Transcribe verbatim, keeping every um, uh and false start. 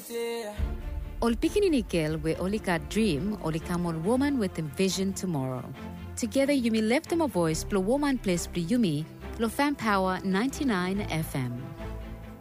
Ol pikinini girl we only got dream, only come on woman with a vision tomorrow. Together you may lift them a voice, blow woman place, blow Yumi, blow fan power ninety-nine F M.